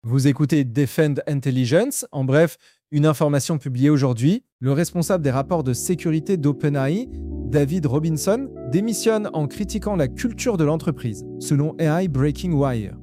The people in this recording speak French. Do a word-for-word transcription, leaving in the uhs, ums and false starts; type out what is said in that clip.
Vous écoutez Defend Intelligence, en bref, une information publiée aujourd'hui. Le responsable des rapports de sécurité d'OpenAI, David Robinson, démissionne en critiquant la culture de l'entreprise, selon A I Breaking Wire.